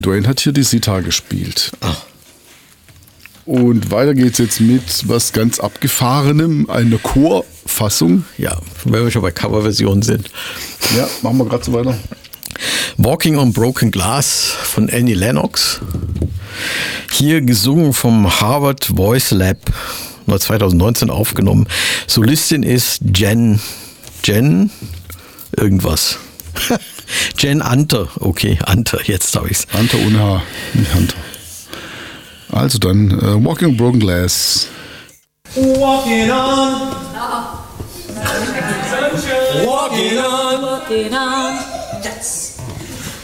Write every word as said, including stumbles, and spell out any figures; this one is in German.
Dwayne hat hier die Sitar gespielt. Ah. Und weiter geht's jetzt mit was ganz Abgefahrenem, einer Chorfassung. Ja, wenn wir schon bei Coverversionen sind. Ja, machen wir gerade so weiter. Walking on Broken Glass von Annie Lennox. Hier gesungen vom Harvard Voice Lab, zwanzig neunzehn aufgenommen. Solistin ist Jen, Jen, irgendwas. Jen Anter, okay, Anter, jetzt habe ich's. Anter ohne H, nicht Hunter. Also dann, uh, Walking on Broken Glass. Walking on, walking on, walking on.